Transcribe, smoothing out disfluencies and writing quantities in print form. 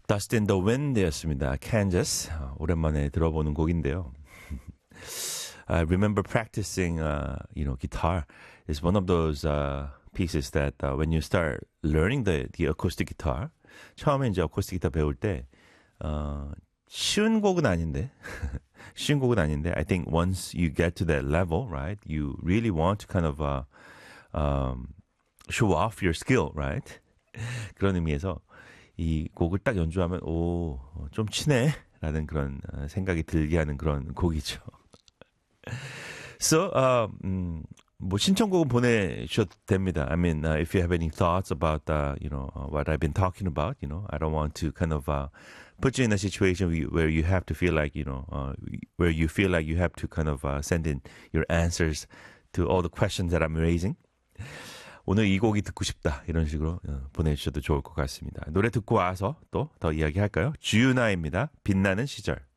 Dust in the Wind였습니다. Kansas. 오랜만에 들어보는 곡인데요. I remember practicing, guitar is one of those pieces that when you start learning the acoustic guitar, 처음에 이제 acoustic guitar 배울 때 쉬운 곡은 아닌데, 쉬운 곡은 아닌데, I think once you get to that level, right, you really want to kind of show off your skill, right? 그런 의미에서 이 곡을 딱 연주하면 좀 치네 라는 그런 생각이 들게 하는 그런 곡이죠. So, 뭐 신청곡은 보내주셔도 됩니다. I mean, if you have any thoughts about, what I've been talking about, I don't want to kind of put you in a situation where you have to feel like, where you feel like you have to kind of send in your answers to all the questions that I'm raising. 오늘 이 곡이 듣고 싶다 이런 식으로 보내주셔도 좋을 것 같습니다. 노래 듣고 와서 또 더 이야기할까요? 주유나입니다. 빛나는 시절.